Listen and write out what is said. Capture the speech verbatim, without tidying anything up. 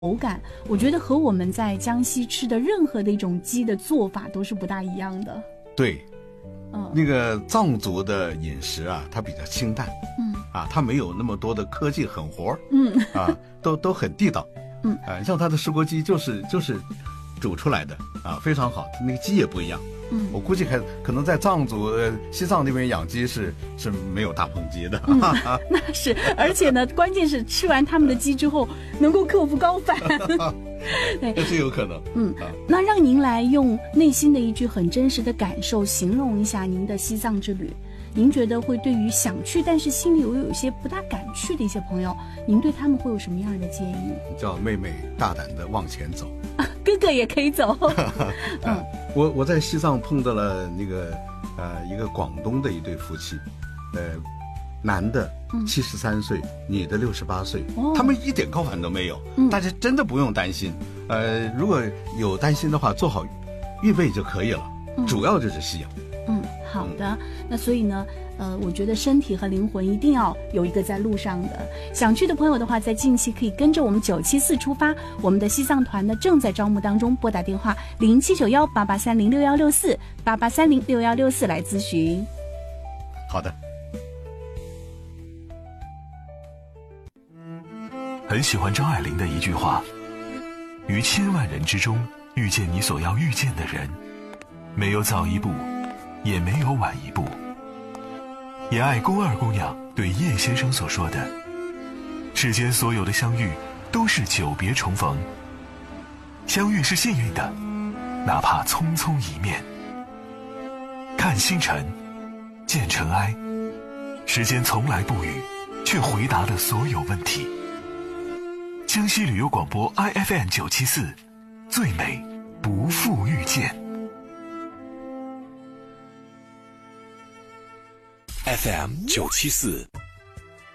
口感，我觉得和我们在江西吃的任何的一种鸡的做法都是不大一样的。 对， 嗯， 那个藏族的饮食啊，它比较清淡， 嗯啊，它没有那么多的科技狠活， 嗯啊，都都很地道， 嗯， 啊，像它的石锅鸡就是就是煮出来的啊，非常好，那个鸡也不一样。 嗯， 我估计还可能在藏族、呃、西藏那边养鸡是是没有大棚鸡的。 嗯，那是，而且呢，关键是吃完他们的鸡之后，能够克服高反。对， 这是有可能。 嗯，那让您来用内心的一句很真实的感受形容一下您的西藏之旅。您觉得会对于想去但是心里又有一些不大敢去的一些朋友，您对他们会有什么样的建议？ 叫妹妹大胆的往前走， 啊、哥哥也可以走。嗯， 我我在西藏碰到了那个呃一个广东的一对夫妻，呃，男的七十三岁，女的六十八岁， 哦， 他们一点高反都没有， 嗯， 大家真的不用担心。呃，如果有担心的话，做好预备就可以了， 嗯， 主要就是吸氧。 嗯，好的。那所以呢，呃，我觉得身体和灵魂一定要有一个在路上的。想去的朋友的话，在近期可以跟着我们九七四出发，我们的西藏团呢正在招募当中，拨打电话零七九幺八八三零六幺六四八八三零六幺六四来咨询。 好的。 很喜欢张爱玲的一句话：于千万人之中遇见你所要遇见的人，没有早一步，也没有晚一步。也爱宫二姑娘对叶先生所说的：世间所有的相遇都是久别重逢，相遇是幸运的，哪怕匆匆一面。看星辰，见尘埃，时间从来不语，却回答了所有问题。江西旅游广播 I F M 九七四，最美不负遇见。 F M 九七四。